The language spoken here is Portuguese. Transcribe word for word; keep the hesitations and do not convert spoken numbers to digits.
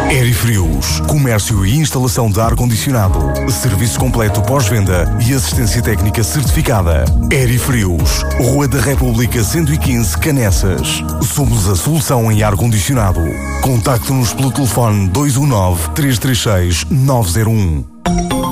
Aerifrios, comércio e instalação de ar-condicionado, serviço completo pós-venda e assistência técnica certificada. Aerifrios, Rua da República cento e quinze, Canessas. Somos a solução em ar-condicionado. Contacte-nos pelo telefone dois um nove, três três seis, nove zero um.